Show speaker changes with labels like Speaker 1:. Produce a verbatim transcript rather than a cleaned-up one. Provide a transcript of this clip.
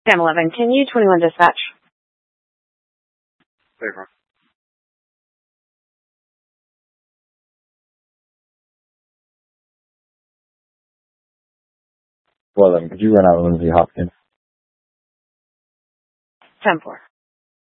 Speaker 1: Sam eleven, can you twenty-one dispatch?
Speaker 2: Paper.
Speaker 3: Well, then, could you run out Lindsay Hopkins?
Speaker 1: ten four.